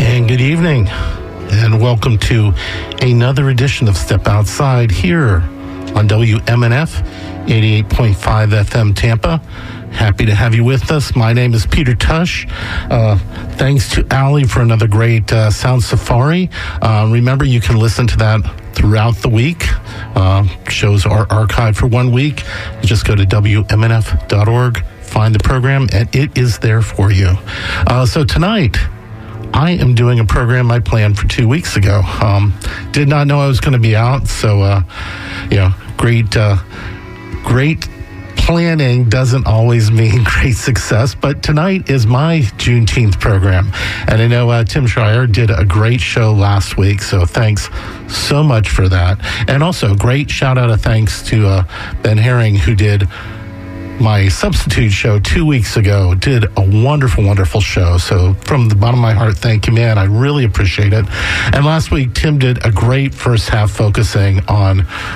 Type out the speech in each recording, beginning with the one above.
And good evening, and welcome to another edition of Step Outside here on WMNF 88.5 FM Tampa. Happy to have you with us. My name is Peter Tush. Thanks to Allie for another great Sound Safari. Remember, you can listen to that throughout the week. Shows are archived for 1 week. You just go to WMNF.org, find the program, and it is there for you. So tonight, I am doing a program I planned for 2 weeks ago. Did not know I was going to be out, so great planning doesn't always mean great success, but tonight is my Juneteenth program. And I know Tim Schreier did a great show last week, so thanks so much for that. And also, great shout out of thanks to Ben Herring, who did my substitute show 2 weeks ago. Did a wonderful, wonderful show. So from the bottom of my heart, thank you, man. I really appreciate it. And last week, Tim did a great first half focusing on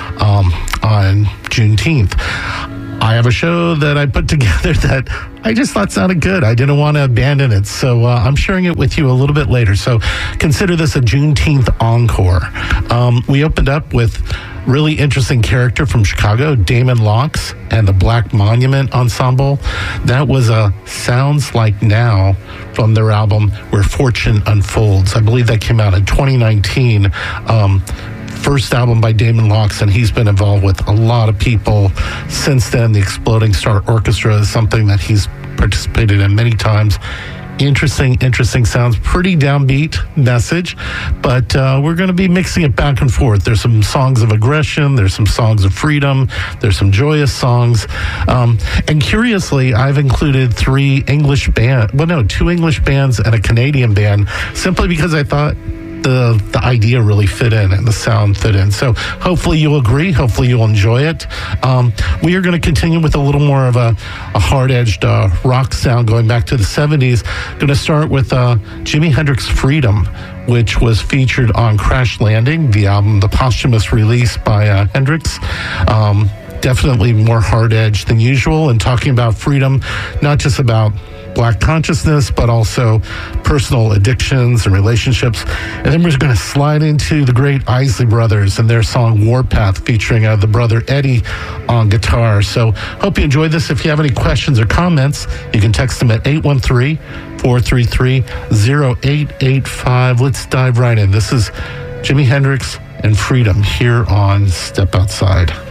Juneteenth. I have a show that I put together that I just thought sounded good. I didn't want to abandon it, so I'm sharing it with you a little bit later. So consider this a Juneteenth encore. We opened up with really interesting character from Chicago, Damon Locks and the Black Monument Ensemble. That was a Sounds Like Now from their album Where Fortune Unfolds. I believe that came out in 2019. First album by Damon Locks, and he's been involved with a lot of people since then. The Exploding Star Orchestra is something that he's participated in many times. Interesting sounds, pretty downbeat message, but we're going to be mixing it back and forth. There's some songs of aggression, there's some songs of freedom, there's some joyous songs, and curiously, I've included two English bands and a Canadian band, simply because I thought the idea really fit in and the sound fit in. So hopefully you'll agree. Hopefully you'll enjoy it. We are going to continue with a little more of a hard-edged rock sound going back to the 70s. Going to start with Jimi Hendrix Freedom, which was featured on Crash Landing, the album, the posthumous release by Hendrix. Definitely more hard-edged than usual, and talking about freedom, not just about Black consciousness, but also personal addictions and relationships. And then we're going to slide into the great Isley Brothers and their song Warpath, featuring the brother Eddie on guitar. So hope you enjoyed this. If you have any questions or comments, you can text them at 813-433-0885. Let's dive right in. This is Jimi Hendrix and Freedom here on Step Outside.